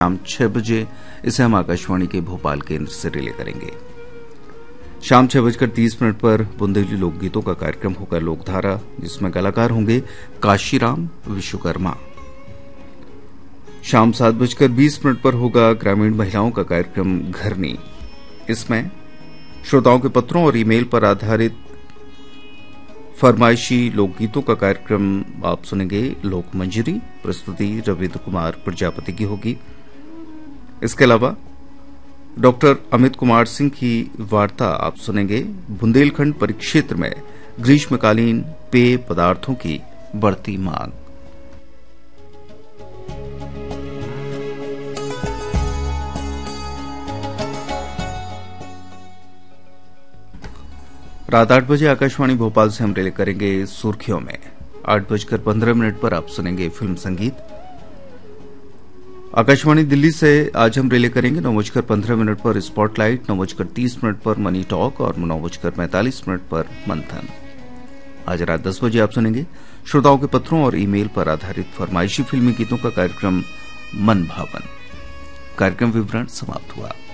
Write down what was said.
शाम 6 बजे इसे हम आकाशवाणी के भोपाल केंद्र से रिले करेंगे। शाम 6:30 पर बुंदेली लोकगीतों का कार्यक्रम होगा लोकधारा, जिसमें कलाकार होंगे काशीराम विश्वकर्मा। शाम 7:20 पर होगा ग्रामीण महिलाओं का कार्यक्रम घरनी। इसमें श्रोताओं के पत्रों और ईमेल पर आधारित फरमाइशी लोकगीतों का कार्यक्रम आप सुनेंगे लोक मंजरी। प्रस्तुति रविंद्र कुमार प्रजापति की होगी। इसके अलावा डॉक्टर अमित कुमार सिंह की वार्ता आप सुनेंगे बुंदेलखंड परिक्षेत्र में ग्रीष्मकालीन पेय पदार्थों की बढ़ती मांग। रात 8 बजे आकाशवाणी भोपाल से हम रिले करेंगे सुर्खियों में। 8:15 पर आप सुनेंगे फिल्म संगीत। आकाशवाणी दिल्ली से आज हम रिले करेंगे 9:15 पर स्पॉटलाइट, 9:30 पर मनी टॉक और 9:45 पर मंथन। आज रात 10 बजे आप सुनेंगे श्रोताओं के पत्रों और ईमेल पर आधारित फरमाइशी फिल्मी गीतों का कार्यक्रम मन भावन। कार्यक्रम विवरण समाप्त हुआ।